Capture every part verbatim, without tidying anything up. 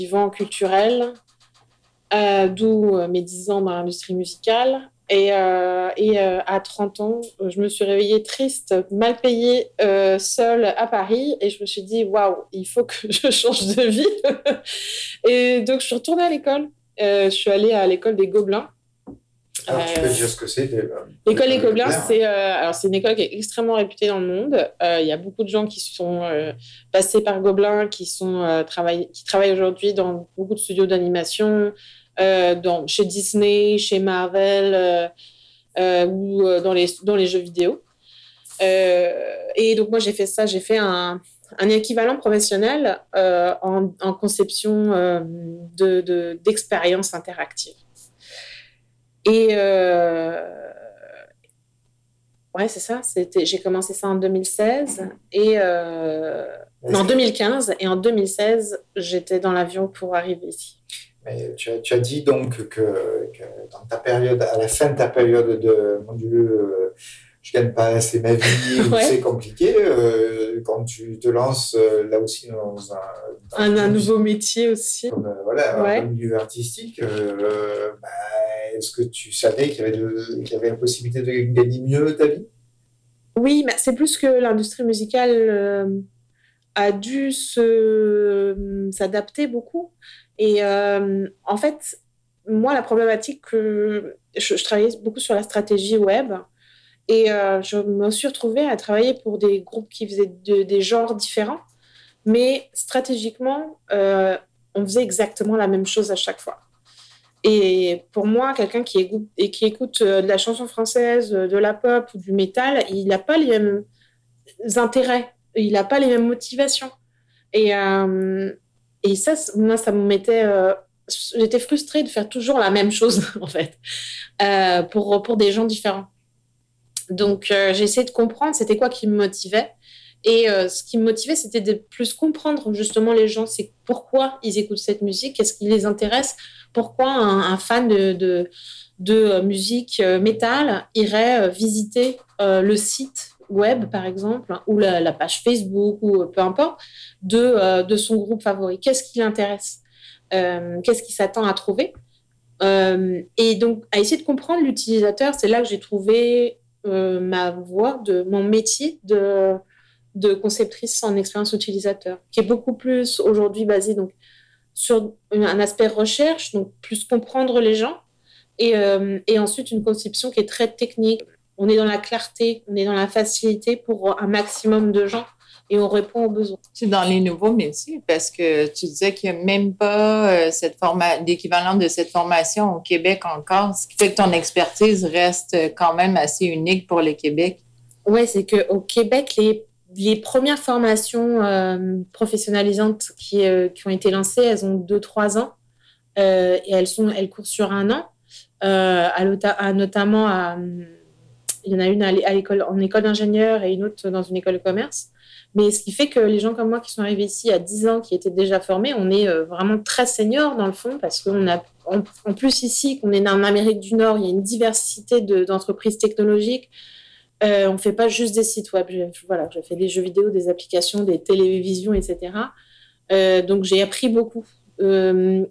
vivant culturel, euh, d'où euh, mes dix ans dans l'industrie musicale. Et, euh, et euh, à trente ans, je me suis réveillée triste, mal payée, euh, seule à Paris. Et je me suis dit, waouh, il faut que je change de vie. Et donc, je suis retournée à l'école. Euh, je suis allée à l'école des Gobelins. Alors, tu peux dire ce que c'est des, L'école des Gobelins, c'est, euh, alors, c'est une école qui est extrêmement réputée dans le monde. Euh, il y a beaucoup de gens qui sont euh, passés par Gobelins, qui, sont, euh, travaillent, qui travaillent aujourd'hui dans beaucoup de studios d'animation, euh, dans, chez Disney, chez Marvel euh, euh, ou euh, dans, les, dans les jeux vidéo. Euh, et donc, moi, j'ai fait ça. J'ai fait un, un équivalent professionnel euh, en, en conception euh, de, de, d'expériences interactives. Et euh, ouais, c'est ça. C'était, j'ai commencé ça en deux mille seize et euh, non, en deux mille quinze et en deux mille seize, j'étais dans l'avion pour arriver ici. Mais tu as, tu as dit donc que, que dans ta période, à la fin de ta période de mon Dieu, euh, je gagne pas assez ma vie, ouais. C'est compliqué. Euh, quand tu te lances euh, là aussi dans un, dans un, un nouveau métier aussi, comme, euh, voilà, ouais. Un milieu artistique, euh, bah, est-ce que tu savais qu'il y avait, de, qu'il y avait la possibilité de gagner mieux ta vie? Oui, mais c'est plus que l'industrie musicale euh, a dû se, s'adapter beaucoup. Et euh, en fait, moi, la problématique que je, je travaillais beaucoup sur la stratégie web et euh, je me suis retrouvée à travailler pour des groupes qui faisaient de, des genres différents, mais stratégiquement, euh, on faisait exactement la même chose à chaque fois. Et pour moi, quelqu'un qui écoute, et qui écoute de la chanson française, de la pop ou du métal, il n'a pas les mêmes intérêts, il n'a pas les mêmes motivations. Et, euh, et ça, moi, ça me mettait... Euh, j'étais frustrée de faire toujours la même chose, en fait, euh, pour, pour des gens différents. Donc, euh, j'ai essayé de comprendre c'était quoi qui me motivait. Et euh, ce qui me motivait, c'était de plus comprendre justement les gens, c'est pourquoi ils écoutent cette musique, qu'est-ce qui les intéresse, pourquoi un, un fan de, de, de musique euh, métal irait euh, visiter euh, le site web, par exemple, ou la, la page Facebook, ou peu importe, de, euh, de son groupe favori. Qu'est-ce qui l'intéresse euh, Qu'est-ce qu'il s'attend à trouver euh, Et donc, à essayer de comprendre l'utilisateur, c'est là que j'ai trouvé euh, ma voie, de, mon métier de, de conceptrice en expérience utilisateur, qui est beaucoup plus aujourd'hui basé donc, sur un aspect recherche, donc plus comprendre les gens, et, euh, et ensuite une conception qui est très technique. On est dans la clarté, on est dans la facilité pour un maximum de gens et on répond aux besoins. C'est dans les nouveaux métiers parce que tu disais qu'il n'y a même pas euh, cette forma- l'équivalent de cette formation au Québec encore, ce qui fait que ton expertise reste quand même assez unique pour le Québec. Oui, c'est qu'au Québec, les, les premières formations euh, professionnalisantes qui, euh, qui ont été lancées, elles ont deux trois ans euh, et elles, sont, elles courent sur un an, euh, à, à, notamment à... Il y en a une à l'école, en école d'ingénieur et une autre dans une école de commerce. Mais ce qui fait que les gens comme moi qui sont arrivés ici il y a dix ans, qui étaient déjà formés, on est vraiment très seniors dans le fond parce qu'on a, en, en plus ici, qu'on est en Amérique du Nord, il y a une diversité de, d'entreprises technologiques. Euh, on ne fait pas juste des sites web. Je, voilà, je fais des jeux vidéo, des applications, des télévisions, et cetera. Euh, donc, j'ai appris beaucoup. Euh,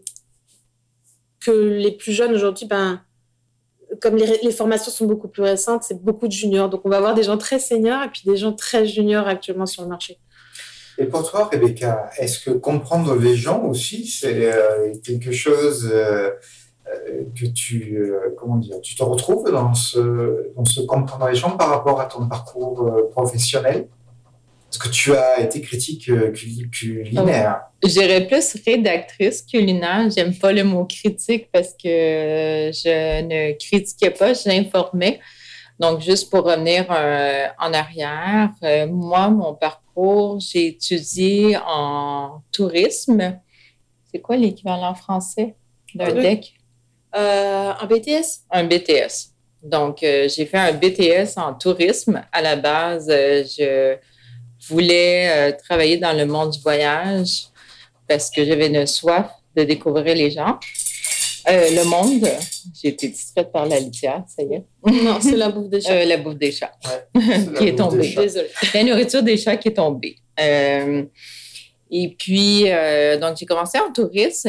que les plus jeunes aujourd'hui, ben, comme les, les formations sont beaucoup plus récentes, c'est beaucoup de juniors. Donc, on va avoir des gens très seniors et puis des gens très juniors actuellement sur le marché. Et pour toi, Rebecca, est-ce que comprendre les gens aussi, c'est euh, quelque chose euh, que tu, euh, comment dire, tu te retrouves dans ce, dans ce comprendre les gens par rapport à ton parcours euh, professionnel? Est-ce que tu as été critique euh, culinaire? Je dirais plus rédactrice culinaire. J'aime pas le mot critique parce que je ne critiquais pas, j'informais. Donc, juste pour revenir euh, en arrière, euh, moi, mon parcours, j'ai étudié en tourisme. C'est quoi l'équivalent français d'un oui. D E C? Euh, un B T S? Un B T S. Donc, euh, j'ai fait un B T S en tourisme. À la base, euh, je voulais euh, travailler dans le monde du voyage parce que j'avais une soif de découvrir les gens. Euh, le monde, j'ai été distraite par la litière, ça y est. Non, c'est la bouffe des chats. Euh, la bouffe des chats, ouais, qui est tombée. Désolée. La nourriture des chats qui est tombée. Euh, Et puis, euh, donc, j'ai commencé en tourisme.